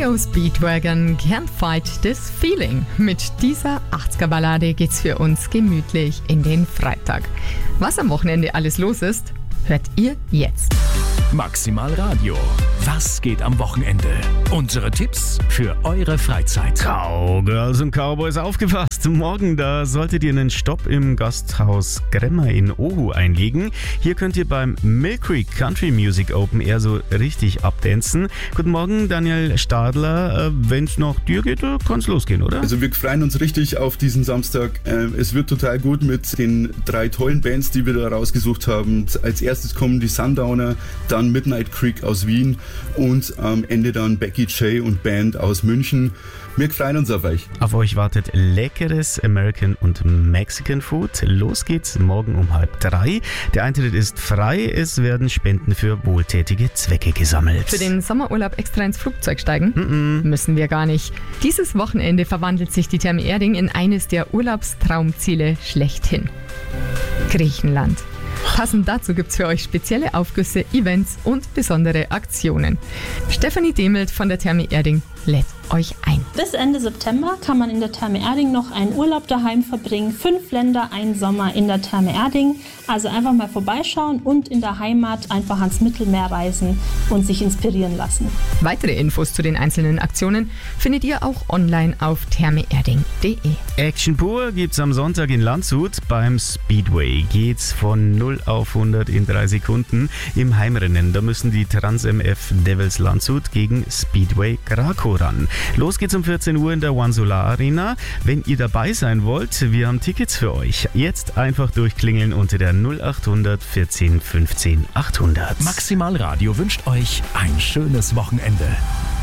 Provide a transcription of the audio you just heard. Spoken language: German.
REO Speedwagon Can't Fight This Feeling. Mit dieser 80er-Ballade geht's für uns gemütlich in den Freitag. Was am Wochenende alles los ist, hört ihr jetzt. Maximal Radio. Was geht am Wochenende? Unsere Tipps für eure Freizeit. Cowgirls und Cowboys, aufgepasst! Morgen, da solltet ihr einen Stopp im Gasthaus Gremmer in Ohu einlegen. Hier könnt ihr beim Mill Creek Country Music Open Air so richtig abdancen. Guten Morgen, Daniel Stadler. Wenn's nach dir geht, kann's losgehen, oder? Also wir freuen uns richtig auf diesen Samstag. Es wird total gut mit den 3 tollen Bands, die wir da rausgesucht haben. Als erstes kommen die Sundowner, dann Midnight Creek aus Wien und am Ende dann Becky J und Band aus München. Wir freuen uns auf euch. Auf euch wartet leckeres American und Mexican Food. Los geht's morgen um 2:30. Der Eintritt ist frei. Es werden Spenden für wohltätige Zwecke gesammelt. Für den Sommerurlaub extra ins Flugzeug steigen? Müssen wir gar nicht. Dieses Wochenende verwandelt sich die Therme Erding in eines der Urlaubstraumziele schlechthin. Griechenland. Passend dazu gibt's für euch spezielle Aufgüsse, Events und besondere Aktionen. Stefanie Demelt von der Therme Erding lädt euch ein. Bis Ende September kann man in der Therme Erding noch einen Urlaub daheim verbringen. 5 Länder, ein Sommer in der Therme Erding. Also einfach mal vorbeischauen und in der Heimat einfach ans Mittelmeer reisen und sich inspirieren lassen. Weitere Infos zu den einzelnen Aktionen findet ihr auch online auf thermeerding.de. Action pur gibt's am Sonntag in Landshut. Beim Speedway geht's von 0 auf 100 in 3 Sekunden im Heimrennen. Da müssen die Trans-MF Devils Landshut gegen Speedway Krakow ran. Los geht's um 14 Uhr in der One Solar Arena. Wenn ihr dabei sein wollt, wir haben Tickets für euch. Jetzt einfach durchklingeln unter der 0800 14 15 800. Maximal Radio wünscht euch ein schönes Wochenende.